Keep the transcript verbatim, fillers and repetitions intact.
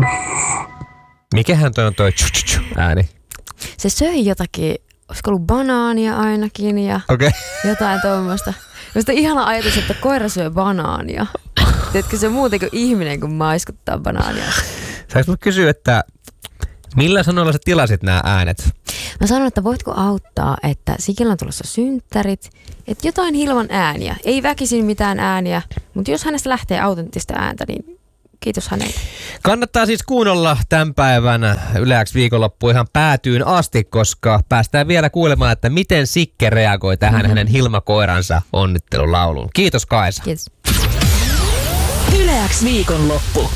Mikähän toi on toi tchu-tchu ääni? Se söi jotakin, olisiko ollut banaania ainakin ja okay. jotain tuommoista. Minusta ihana ajatus, että koira syö banaania. Tiedätkö se muuten kuin ihminen, kun maiskuttaa banaania? Saanko mä kysyä, että millä sanoilla sä tilasit nämä äänet? Mä sanon, että voitko auttaa, että Sikillä on tulossa synttärit, että jotain Hilman ääniä. Ei väkisin mitään ääniä, mutta jos hänestä lähtee autenttista ääntä, niin kiitos hänelle. Kannattaa siis kuunnella tämän päivän Yle X viikonloppu ihan päätyyn asti, koska päästään vielä kuulemaan, että miten Sikke reagoi tähän mm-hmm. hänen Hilma-koiransa onnittelulauluun. Kiitos Kaisa. Kiitos. Yle X viikonloppu.